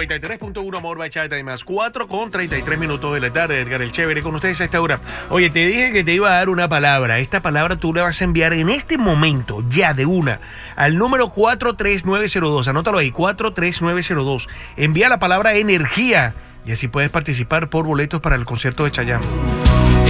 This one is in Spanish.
93.1 Amor Bachata y más 4:33 de la tarde. Edgar el Chévere con ustedes a esta hora. Oye, te dije que te iba a dar una palabra. Esta palabra tú la vas a enviar en este momento, ya de una, al número 43902. Anótalo ahí, 43902. Envía la palabra energía y así puedes participar por boletos para el concierto de Chayanne.